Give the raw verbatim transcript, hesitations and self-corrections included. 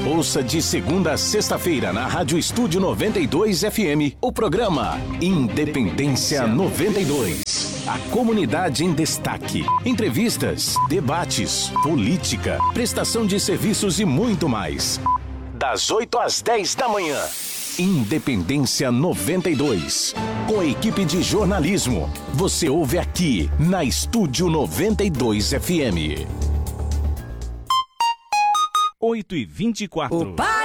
Ouça de segunda a sexta-feira na Rádio Estúdio noventa e dois F M o programa Independência noventa e dois. A comunidade em destaque. Entrevistas, debates, política, prestação de serviços e muito mais. Das oito às dez da manhã. Independência noventa e dois. Com a equipe de jornalismo. Você ouve aqui na Estúdio noventa e dois F M. oito e vinte e quatro. Opa!